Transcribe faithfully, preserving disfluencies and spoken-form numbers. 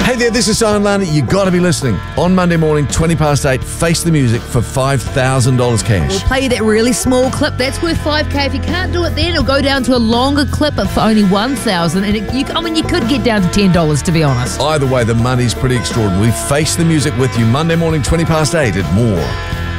Hey there, this is Simon Lana. You got to be listening. On Monday morning, twenty past eight, Face the Music for five thousand dollars cash. We'll play you that really small clip. That's worth five K. If you can't do it then, it'll go down to a longer clip for only one thousand dollars. And it, you, I mean, you could get down to ten dollars, to be honest. Either way, the money's pretty extraordinary. Face the Music with you Monday morning, twenty past eight at More.